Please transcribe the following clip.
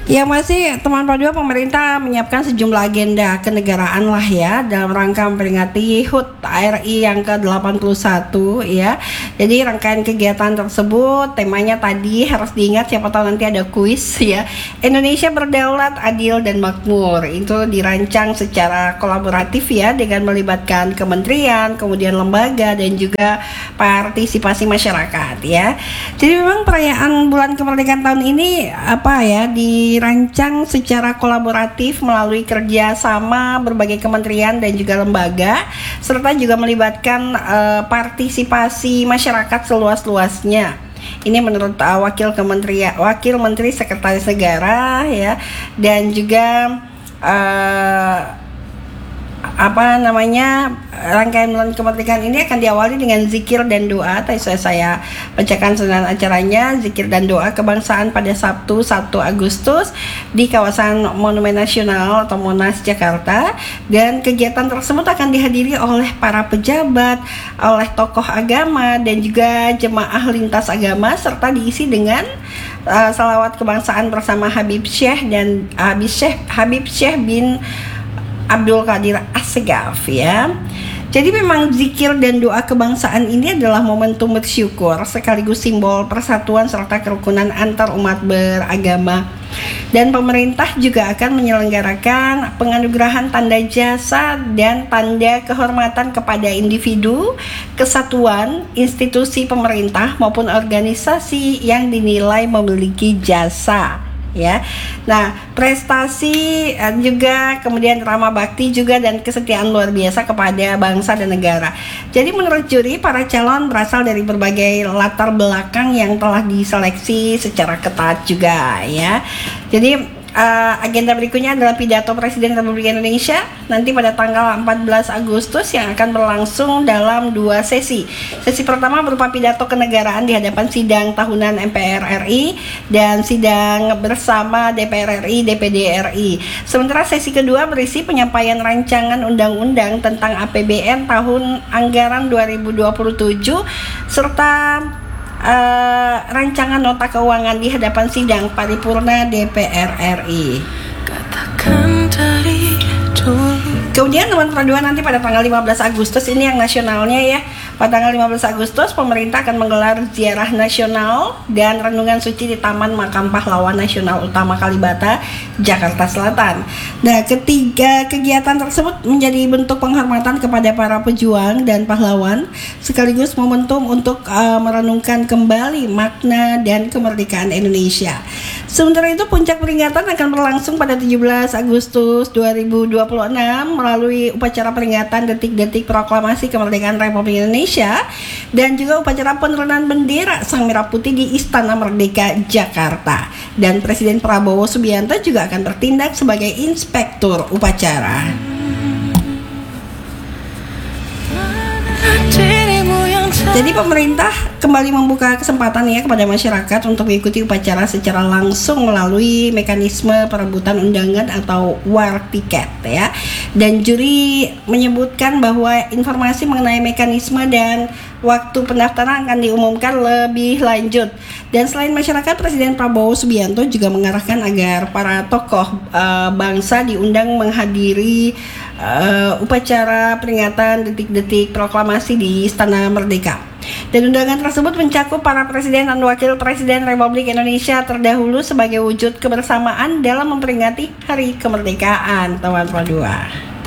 Ya masih teman Pak pemerintah menyiapkan sejumlah agenda kenegaraan lah ya dalam rangka memperingati HUT RI yang ke-81 ya. Jadi rangkaian kegiatan tersebut temanya tadi harus diingat, siapa tahu nanti ada kuis ya. Indonesia berdaulat, adil dan makmur. Itu dirancang secara kolaboratif ya dengan melibatkan kementerian, kemudian lembaga dan juga partisipasi masyarakat ya. Jadi memang perayaan bulan kemerdekaan tahun ini dirancang secara kolaboratif melalui kerjasama berbagai kementerian dan juga lembaga, serta juga melibatkan partisipasi masyarakat seluas-luasnya. Ini menurut Wakil Menteri Sekretaris Negara ya, dan juga rangkaian bulan kemerdekaan ini akan diawali dengan zikir dan doa. Tadi saya bacakan senang acaranya, zikir dan doa kebangsaan pada Sabtu 1 Agustus di kawasan Monumen Nasional atau Monas, Jakarta. Dan kegiatan tersebut akan dihadiri oleh para pejabat, oleh tokoh agama dan juga jemaah lintas agama, serta diisi dengan salawat kebangsaan bersama Habib Syekh bin Abdul Qadir As-Segaf ya. Jadi memang zikir dan doa kebangsaan ini adalah momentum bersyukur sekaligus simbol persatuan serta kerukunan antar umat beragama. Dan pemerintah juga akan menyelenggarakan penganugerahan tanda jasa dan tanda kehormatan kepada individu, kesatuan, institusi pemerintah maupun organisasi yang dinilai memiliki jasa ya. Nah, prestasi juga kemudian ramah bakti juga dan kesetiaan luar biasa kepada bangsa dan negara. Jadi menurut juri, para calon berasal dari berbagai latar belakang yang telah diseleksi secara ketat juga ya. Jadi agenda berikutnya adalah pidato Presiden Republik Indonesia nanti pada tanggal 14 Agustus yang akan berlangsung dalam 2 sesi. Sesi pertama berupa pidato kenegaraan di hadapan sidang tahunan MPR RI dan sidang bersama DPR RI, DPD RI. Sementara sesi kedua berisi penyampaian rancangan undang-undang tentang APBN tahun anggaran 2027 serta rancangan nota keuangan di hadapan sidang paripurna DPR RI. Kemudian nomor kedua nanti pada tanggal 15 Agustus ini yang nasionalnya ya. Pada tanggal 15 Agustus pemerintah akan menggelar ziarah nasional dan renungan suci di Taman Makam Pahlawan Nasional Utama Kalibata, Jakarta Selatan. Nah, ketiga kegiatan tersebut menjadi bentuk penghormatan kepada para pejuang dan pahlawan sekaligus momentum untuk merenungkan kembali makna dan kemerdekaan Indonesia. Sementara itu puncak peringatan akan berlangsung pada 17 Agustus 2026 melalui upacara peringatan detik-detik proklamasi kemerdekaan Republik Indonesia dan juga upacara penurunan bendera Sang Merah Putih di Istana Merdeka Jakarta. Dan Presiden Prabowo Subianto juga akan bertindak sebagai inspektur upacara. Jadi pemerintah kembali membuka kesempatan ya kepada masyarakat untuk mengikuti upacara secara langsung melalui mekanisme perebutan undangan atau war tiket ya. Dan juri menyebutkan bahwa informasi mengenai mekanisme dan waktu pendaftaran akan diumumkan lebih lanjut. Dan selain masyarakat, Presiden Prabowo Subianto juga mengarahkan agar para tokoh bangsa diundang menghadiri upacara peringatan detik-detik proklamasi di Istana Merdeka. Dan undangan tersebut mencakup para presiden dan wakil presiden Republik Indonesia terdahulu sebagai wujud kebersamaan dalam memperingati Hari Kemerdekaan, teman-teman.